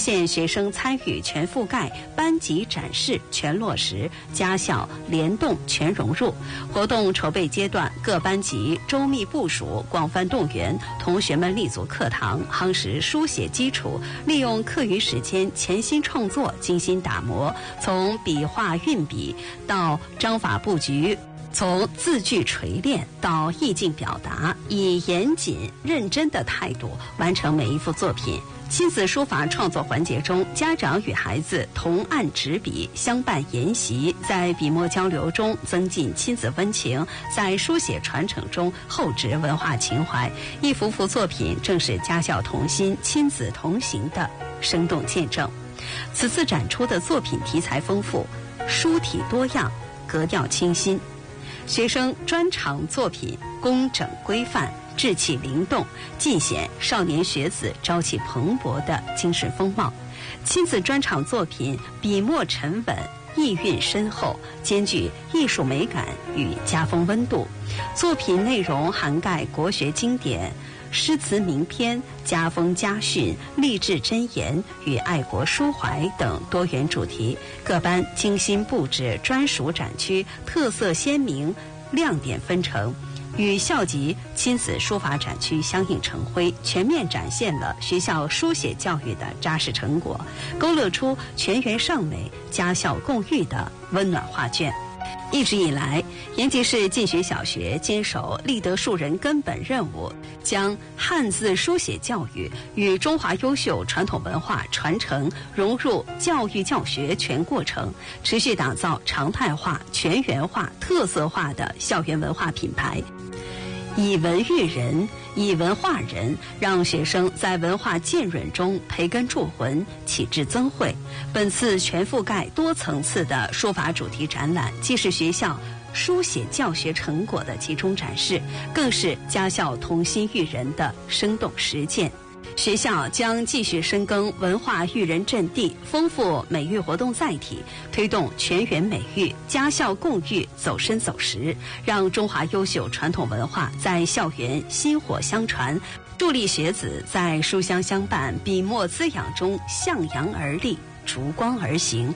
现学生参与全覆盖，班级展示全落实，家校联动全融入。活动筹备阶段，各班级周密部署，广泛动员同学们立足课堂，夯实书写基础，利用课余时间潜心创作，精心打磨，从笔画运笔到章法布局，从字句锤炼到意境表达，以严谨认真的态度完成每一幅作品。亲子书法创作环节中，家长与孩子同按执笔，相伴研习，在笔墨交流中增进亲子温情，在书写传承中厚植文化情怀。一幅幅作品正是家校同心、亲子同行的生动见证。此次展出的作品题材丰富，书体多样，格调清新。学生专长作品工整规范，志气灵动，尽显少年学子朝气蓬勃的精神风貌。亲子专场作品笔墨沉稳，意蕴深厚，兼具艺术美感与家风温度。作品内容涵盖国学经典、诗词名篇、家风家训、励志箴言与爱国抒怀等多元主题。各班精心布置专属展区，特色鲜明，亮点纷呈，与校级亲子书法展区相映成辉，全面展现了学校书写教育的扎实成果，勾勒出全员尚美、家校共育的温暖画卷。一直以来，延吉市进学小学坚守立德树人根本任务，将汉字书写教育与中华优秀传统文化传承融入教育教学全过程，持续打造常态化、全员化、特色化的校园文化品牌。以文育人，以文化人，让学生在文化浸润中培根铸魂，启智增慧。本次全覆盖多层次的书法主题展览，既是学校书写教学成果的集中展示，更是家校同心育人的生动实践。学校将继续深耕文化育人阵地，丰富美育活动载体，推动全员美育、家校共育走深走实，让中华优秀传统文化在校园薪火相传，助力学子在书香相伴、笔墨滋养中向阳而立、逐光而行。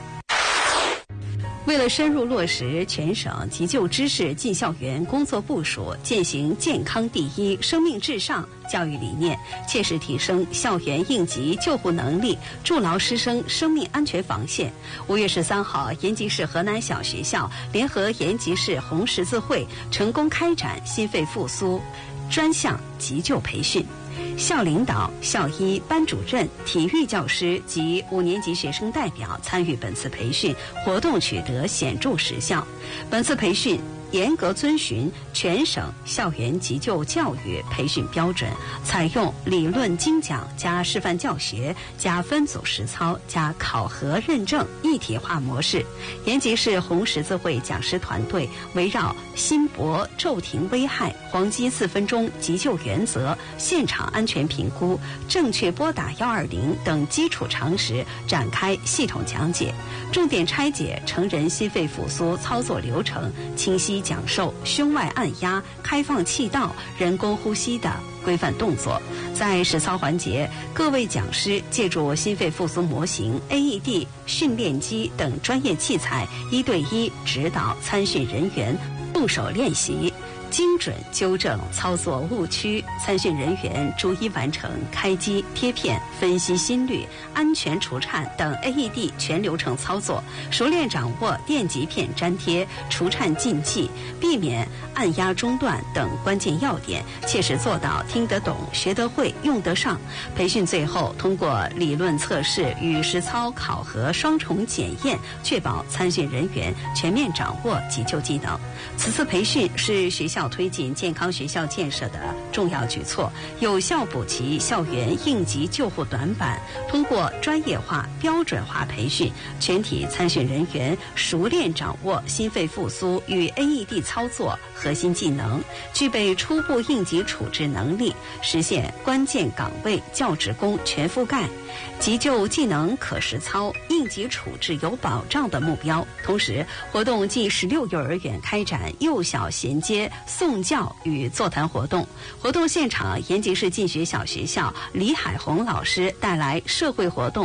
为了深入落实全省急救知识进校园工作部署，践行健康第一、生命至上教育理念，切实提升校园应急救护能力，筑牢师生生命安全防线。5月13号，延吉市河南小学校联合延吉市红十字会成功开展心肺复苏专项急救培训。校领导、校医、班主任、体育教师及5年级学生代表参与本次培训，活动取得显著实效。本次培训严格遵循全省校园急救教育培训标准，采用理论精讲加示范教学加分组实操加考核认证一体化模式。延吉市红十字会讲师团队围绕心搏骤停危害、黄金4分钟急救原则、现场安全评估、正确拨打120等基础常识展开系统讲解，重点拆解成人心肺复苏操作流程，清晰讲授胸外按压、开放气道、人工呼吸的规范动作。在实操环节，各位讲师借助心肺复苏模型、AED、训练机等专业器材，1对1指导参训人员动手练习，精准纠正操作误区，参训人员逐一完成开机、贴片、分析心率、安全除颤等 AED 全流程操作，熟练掌握电极片粘贴、除颤禁忌，避免按压中断等关键要点，切实做到听得懂、学得会、用得上。培训最后通过理论测试与实操考核双重检验，确保参训人员全面掌握急救技能。此次培训是学校推进健康学校建设的重要举措，有效补齐校园应急救护短板。通过专业化、标准化培训，全体参训人员熟练掌握心肺复苏与 AED 操作核心技能，具备初步应急处置能力，实现关键岗位教职工全覆盖，急救技能可实操，应急处置有保障的目标。同时，活动暨16幼儿园开展幼小衔接送教与座谈活动。活动现场，延吉市进学小学校李海红老师带来社会活动